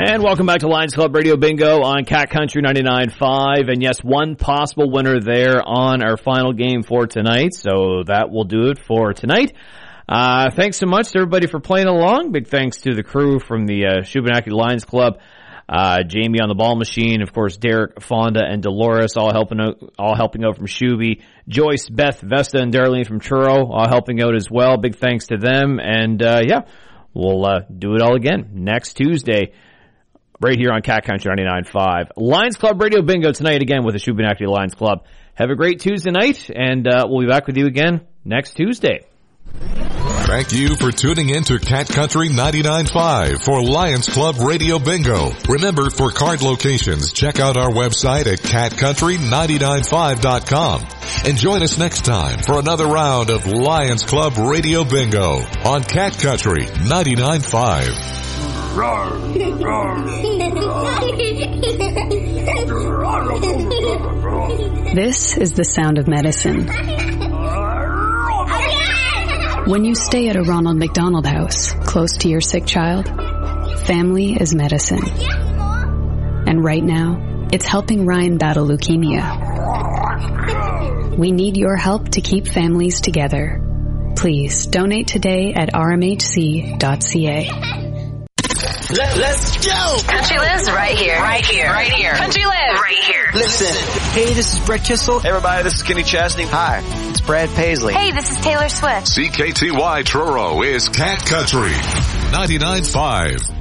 And welcome back to Lions Club Radio Bingo on Cat Country 99.5. And yes, one possible winner there on our final game for tonight. So that will do it for tonight. Thanks so much to everybody for playing along. Big thanks to the crew from the Shubenacadie Lions Club. Jamie on the ball machine, of course, Derek, Fonda, and Dolores all helping out from Shuby. Joyce, Beth, Vesta, and Darlene from Truro all helping out as well. Big thanks to them. And we'll do it all again next Tuesday right here on Cat Country 99.5. Lions Club Radio Bingo tonight again with the Shubenacadie Lions Club. Have a great Tuesday night, and we'll be back with you again next Tuesday. Thank you for tuning in to Cat Country 99.5 for Lions Club Radio Bingo. Remember, for card locations, check out our website at catcountry995.com. And join us next time for another round of Lions Club Radio Bingo on Cat Country 99.5. This is the sound of medicine. When you stay at a Ronald McDonald House close to your sick child, family is medicine. And right now, it's helping Ryan battle leukemia. We need your help to keep families together. Please donate today at rmhc.ca. Let's go! Country lives right here. Right here. Right here. Country lives right here. Listen. Hey, this is Brett Kissel. Hey, everybody, this is Kenny Chesney. Hi, it's Brad Paisley. Hey, this is Taylor Swift. CKTY Truro is Cat Country 99.5.